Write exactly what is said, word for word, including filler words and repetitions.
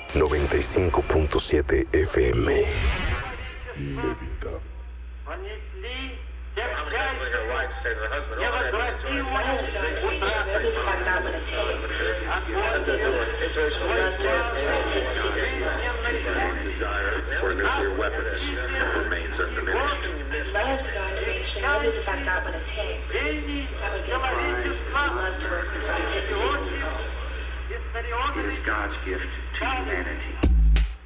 noventa y cinco punto siete F M. Lévita. For nuclear weapons remains undiminished. It is God's gift to humanity.